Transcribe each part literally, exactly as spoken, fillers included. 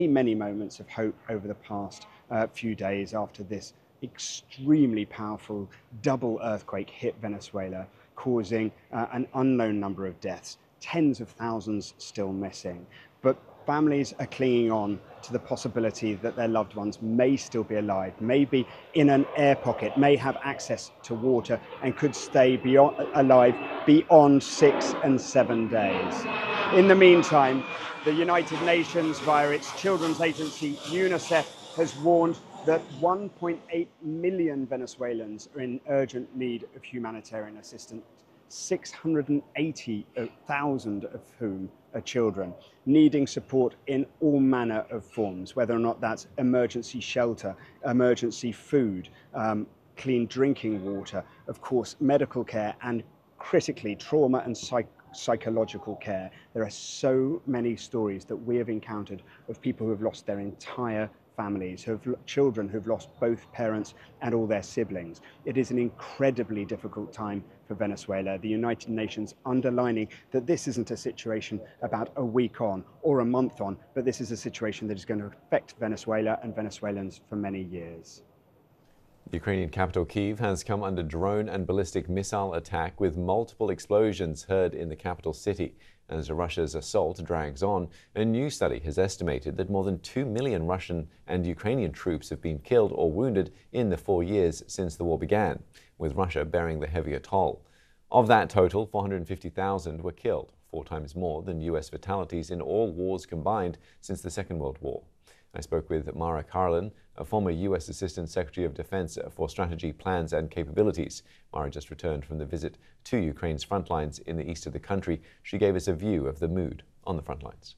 many moments of hope over the past uh, few days after this extremely powerful double earthquake hit Venezuela, causing uh, an unknown number of deaths, tens of thousands still missing. But families are clinging on to the possibility that their loved ones may still be alive, may be in an air pocket, may have access to water, and could stay beyond, alive beyond six and seven days. In the meantime, the United Nations, via its children's agency UNICEF, has warned that one point eight million Venezuelans are in urgent need of humanitarian assistance, six hundred eighty thousand of whom are children, needing support in all manner of forms, whether or not that's emergency shelter, emergency food, um, clean drinking water, of course, medical care, and critically, trauma and psych psychological care. There are so many stories that we have encountered of people who have lost their entire families, who have children who've lost both parents and all their siblings. It is an incredibly difficult time for Venezuela. The United Nations underlining that this isn't a situation about a week on or a month on, but this is a situation that is going to affect Venezuela and Venezuelans for many years. The Ukrainian capital Kyiv has come under drone and ballistic missile attack, with multiple explosions heard in the capital city. As Russia's assault drags on, a new study has estimated that more than two million Russian and Ukrainian troops have been killed or wounded in the four years since the war began, with Russia bearing the heavier toll. Of that total, four hundred fifty thousand were killed, four times more than U S fatalities in all wars combined since the Second World War. I spoke with Mara Karlin, a former U S Assistant Secretary of Defense for Strategy, Plans and Capabilities. Mara just returned from the visit to Ukraine's front lines in the east of the country. She gave us a view of the mood on the front lines.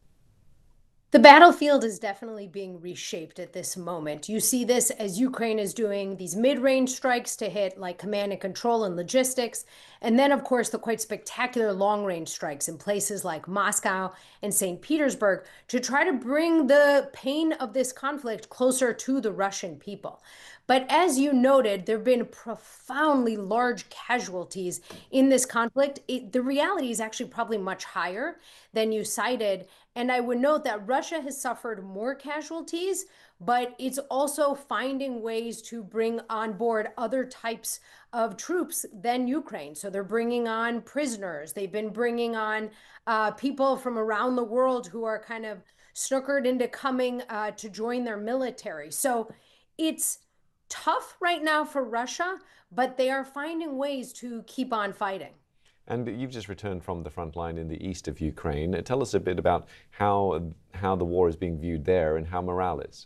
The battlefield is definitely being reshaped at this moment. You see this as Ukraine is doing these mid-range strikes to hit like command and control and logistics. And then, of course, the quite spectacular long-range strikes in places like Moscow and Saint Petersburg to try to bring the pain of this conflict closer to the Russian people. But as you noted, there have been profoundly large casualties in this conflict. It, the reality is actually probably much higher than you cited. And I would note that Russia has suffered more casualties, but it's also finding ways to bring on board other types of troops than Ukraine. So they're bringing on prisoners. They've been bringing on uh, people from around the world who are kind of snookered into coming uh, to join their military. So it's tough right now for Russia, but they are finding ways to keep on fighting. And you've just returned from the front line in the east of Ukraine. Tell us a bit about how, how the war is being viewed there and how morale is.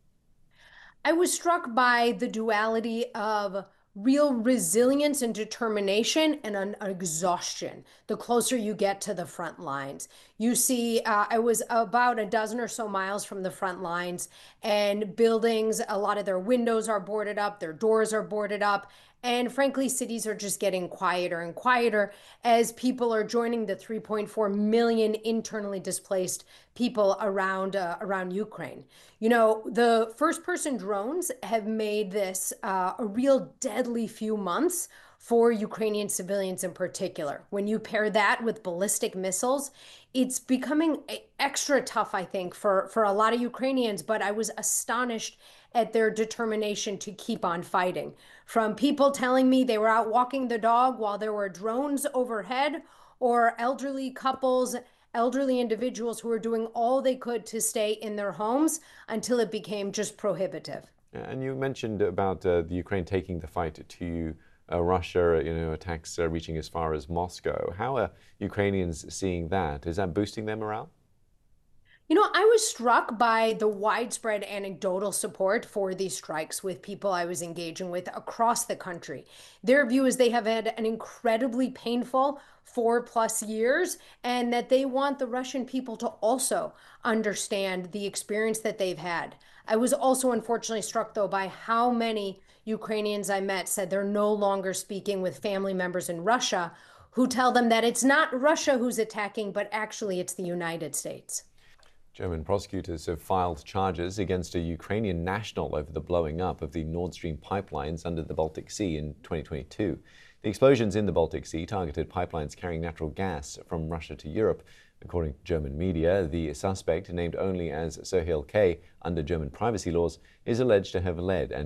I was struck by the duality of real resilience and determination and an exhaustion the closer you get to the front lines. You see, uh, I was about a dozen or so miles from the front lines, and buildings, a lot of their windows are boarded up, their doors are boarded up, and frankly, cities are just getting quieter and quieter as people are joining the three point four million internally displaced people around uh, around Ukraine. You know, the first-person drones have made this uh, a real deadly few months for Ukrainian civilians in particular. When you pair that with ballistic missiles, it's becoming extra tough, I think, for, for a lot of Ukrainians, but I was astonished at their determination to keep on fighting. From people telling me they were out walking the dog while there were drones overhead, or elderly couples, elderly individuals who were doing all they could to stay in their homes until it became just prohibitive. And you mentioned about uh, the Ukraine taking the fight to uh, Russia, you know, attacks uh, reaching as far as Moscow. How are Ukrainians seeing that? Is that boosting their morale? You know, I was struck by the widespread anecdotal support for these strikes with people I was engaging with across the country. Their view is they have had an incredibly painful four plus years, and that they want the Russian people to also understand the experience that they've had. I was also unfortunately struck, though, by how many Ukrainians I met said they're no longer speaking with family members in Russia who tell them that it's not Russia who's attacking, but actually it's the United States. German prosecutors have filed charges against a Ukrainian national over the blowing up of the Nord Stream pipelines under the Baltic Sea in twenty twenty-two. The explosions in the Baltic Sea targeted pipelines carrying natural gas from Russia to Europe, According to German media, the suspect, named only as Sohail K. under German privacy laws, is alleged to have led and